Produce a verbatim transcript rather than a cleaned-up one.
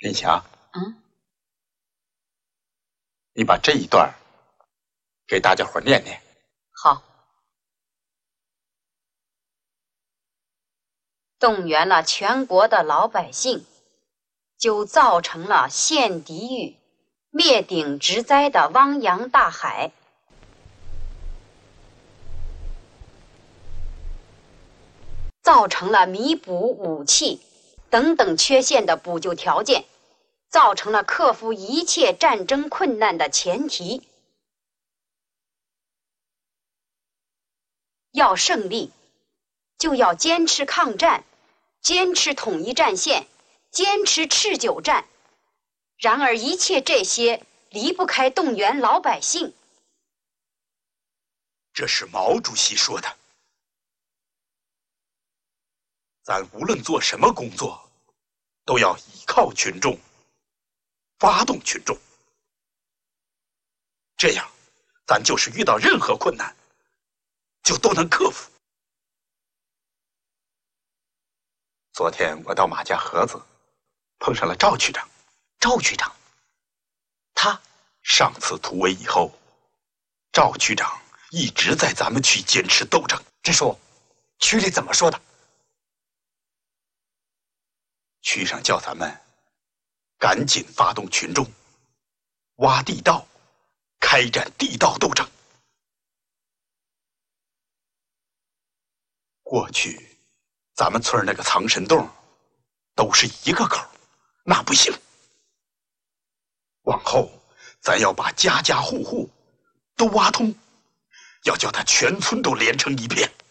林霞， 嗯， 你把这一段给大家伙念念。 好。动员了全国的老百姓，就造成了陷敌狱、灭顶之灾的汪洋大海。造成了弥补武器等等缺陷的补救条件，造成了克服一切战争困难的前提。要胜利，就要坚持抗战，坚持统一战线，坚持持久战。然而一切这些离不开动员老百姓。 这是毛主席说的。咱无论做什么工作，都要依靠群众，发动群众。这样，咱就是遇到任何困难，就都能克服。昨天我到马家河子，碰上了赵区长。 赵区长，他上次突围以后，赵区长一直在咱们区坚持斗争。 支书，区里怎么说的？ 区上叫咱们赶紧发动群众，挖地道，开展地道斗争。过去咱们村那个藏身洞都是一个口，那不行。往后咱要把家家户户都挖通，要叫他全村都连成一片。